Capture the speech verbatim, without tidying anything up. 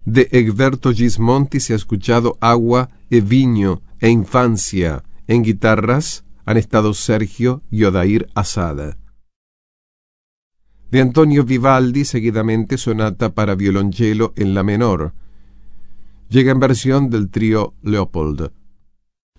De Egberto Gismonti se ha escuchado Agua e Viño e Infancia. En guitarras han estado Sergio y Odair Asada. De Antonio Vivaldi, seguidamente Sonata para violonchelo en la menor. Llega en versión del trío Leopold.